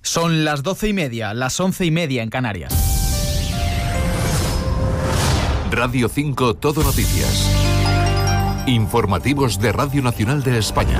Son las 12:30, las 11:30 en Canarias. Radio 5 Todo Noticias. Informativos de Radio Nacional de España.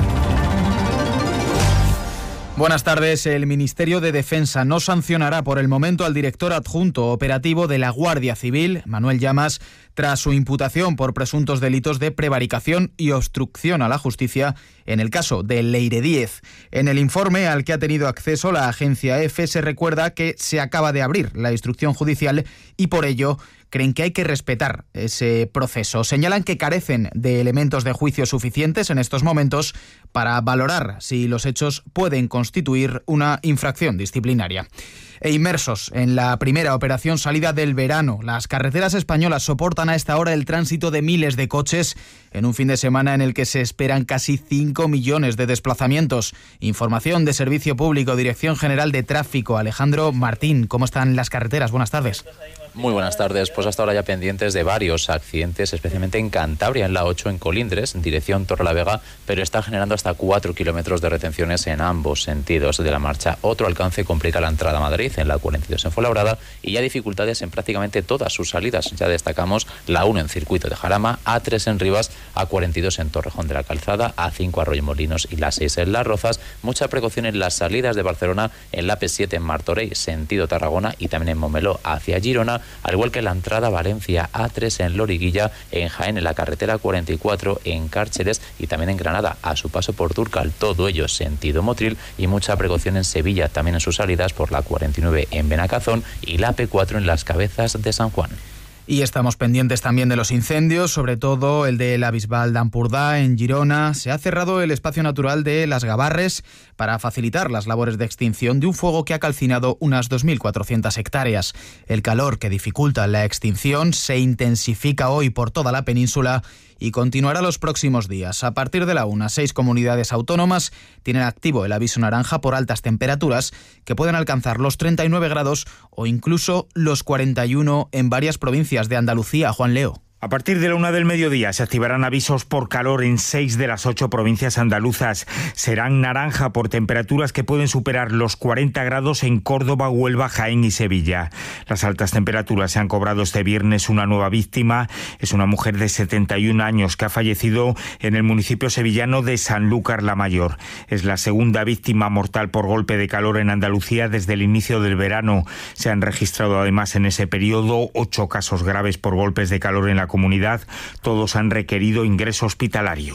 Buenas tardes. El Ministerio de Defensa no sancionará por el momento al director adjunto operativo de la Guardia Civil, Manuel Llamas, tras su imputación por presuntos delitos de prevaricación y obstrucción a la justicia en el caso de Leire Díez. En el informe al que ha tenido acceso la agencia EFE se recuerda que se acaba de abrir la instrucción judicial y por ello creen que hay que respetar ese proceso. Señalan que carecen de elementos de juicio suficientes en estos momentos para valorar si los hechos pueden constituir una infracción disciplinaria. E inmersos en la primera operación salida del verano, las carreteras españolas soportan a esta hora el tránsito de miles de coches en un fin de semana en el que se esperan casi 5 millones de desplazamientos. Información de Servicio Público, Dirección General de Tráfico. Alejandro Martín, ¿cómo están las carreteras? Buenas tardes. Muy buenas tardes. Pues hasta ahora ya pendientes de varios accidentes, especialmente en Cantabria, en la 8 en Colindres, en dirección Torrelavega, pero está generando hasta 4 kilómetros de retenciones en ambos sentidos de la marcha. Otro alcance complica la entrada a Madrid, en la 42 en Fuenlabrada, y ya dificultades en prácticamente todas sus salidas. Ya destacamos la 1 en Circuito de Jarama, A3 en Rivas, A42 en Torrejón de la Calzada, A5 Arroyomolinos y la 6 en Las Rozas. Mucha precaución en las salidas de Barcelona, en la P7 en Martorell, sentido Tarragona, y también en Montmeló hacia Girona, al igual que la entrada a Valencia, A3 en Loriguilla, en Jaén, en la carretera 44, en Cárceles y también en Granada, a su paso por Turcal, todo ello sentido Motril, y mucha precaución en Sevilla, también en sus salidas por la 49 en Benacazón y la P4 en las Cabezas de San Juan. Y estamos pendientes también de los incendios, sobre todo el de la Bisbal d'Empordà en Girona. Se ha cerrado el espacio natural de Las Gavarres para facilitar las labores de extinción de un fuego que ha calcinado unas 2.400 hectáreas. El calor que dificulta la extinción se intensifica hoy por toda la península y continuará los próximos días. A partir de la 1, 6 comunidades autónomas tienen activo el aviso naranja por altas temperaturas que pueden alcanzar los 39 grados o incluso los 41 en varias provincias de Andalucía. Juan Leo. A partir de la 1 del mediodía se activarán avisos por calor en 6 de las 8 provincias andaluzas. Serán naranja por temperaturas que pueden superar los 40 grados en Córdoba, Huelva, Jaén y Sevilla. Las altas temperaturas se han cobrado este viernes una nueva víctima. Es una mujer de 71 años que ha fallecido en el municipio sevillano de Sanlúcar la Mayor. Es la segunda víctima mortal por golpe de calor en Andalucía desde el inicio del verano. Se han registrado además en ese periodo 8 casos graves por golpes de calor en la comunidad. Todos han requerido ingreso hospitalario.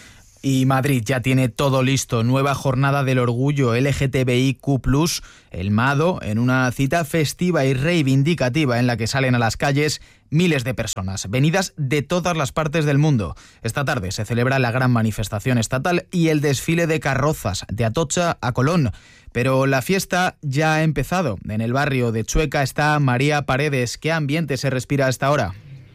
Y Madrid ya tiene todo listo. Nueva jornada del orgullo LGTBIQ+, el MADO, en una cita festiva y reivindicativa en la que salen a las calles miles de personas, venidas de todas las partes del mundo. Esta tarde se celebra la gran manifestación estatal y el desfile de carrozas de Atocha a Colón. Pero la fiesta ya ha empezado. En el barrio de Chueca está María Paredes. ¿Qué ambiente se respira a esta hora?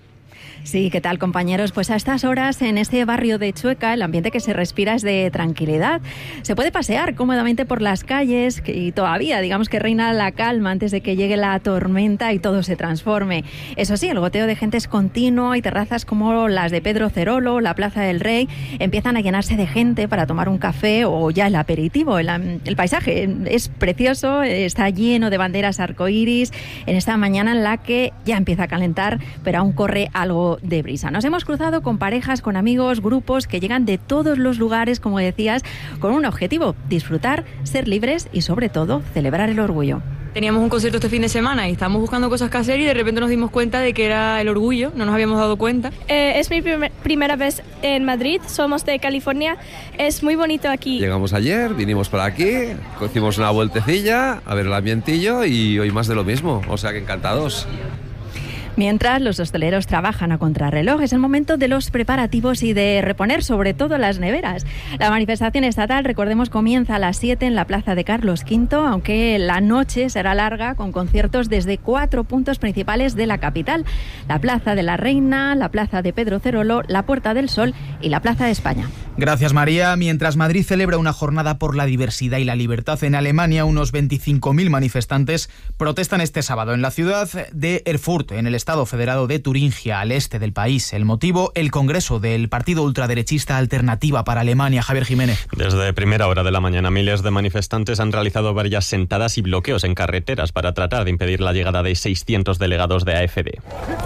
Sí, ¿qué tal, compañeros? Pues a estas horas en este barrio de Chueca el ambiente que se respira es de tranquilidad. Se puede pasear cómodamente por las calles y todavía digamos que reina la calma antes de que llegue la tormenta y todo se transforme. Eso sí, el goteo de gente es continuo y terrazas como las de Pedro Cerolo, la Plaza del Rey, empiezan a llenarse de gente para tomar un café o ya el aperitivo. El paisaje es precioso, está lleno de banderas arcoíris en esta mañana en la que ya empieza a calentar, pero aún corre algo de brisa. Nos hemos cruzado con parejas, con amigos, grupos que llegan de todos los lugares, como decías, con un objetivo: disfrutar, ser libres y sobre todo celebrar el orgullo. Teníamos un concierto este fin de semana y estábamos buscando cosas que hacer y de repente nos dimos cuenta de que era el orgullo, no nos habíamos dado cuenta. Es mi primera vez en Madrid, somos de California, es muy bonito aquí. Llegamos ayer, vinimos por aquí, hicimos una vueltecilla a ver el ambientillo y hoy más de lo mismo, o sea que encantados. Mientras los hosteleros trabajan a contrarreloj, es el momento de los preparativos y de reponer sobre todo las neveras. La manifestación estatal, recordemos, comienza a las 7 en la Plaza de Carlos V, aunque la noche será larga con conciertos desde 4 puntos principales de la capital: la Plaza de la Reina, la Plaza de Pedro Cerolo, la Puerta del Sol y la Plaza de España. Gracias, María. Mientras Madrid celebra una jornada por la diversidad y la libertad, en Alemania unos 25.000 manifestantes protestan este sábado en la ciudad de Erfurt, en el estado federado de Turingia, al este del país. El motivo, el congreso del partido ultraderechista Alternativa para Alemania. Javier Jiménez. Desde primera hora de la mañana, miles de manifestantes han realizado varias sentadas y bloqueos en carreteras para tratar de impedir la llegada de 600 delegados de AfD.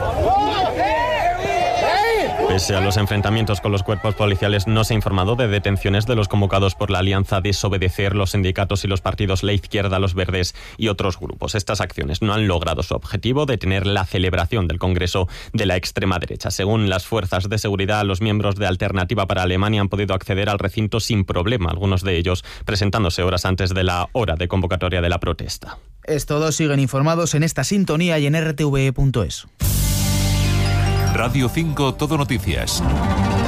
Pese a los enfrentamientos con los cuerpos policiales, no se ha informado de detenciones de los convocados por la Alianza Desobedecer, los sindicatos y los partidos La Izquierda, Los Verdes y otros grupos. Estas acciones no han logrado su objetivo, detener la celebración del Congreso de la extrema derecha. Según las fuerzas de seguridad, los miembros de Alternativa para Alemania han podido acceder al recinto sin problema, algunos de ellos presentándose horas antes de la hora de convocatoria de la protesta. Es todo, siguen informados en esta sintonía y en rtve.es. Radio 5 Todo Noticias.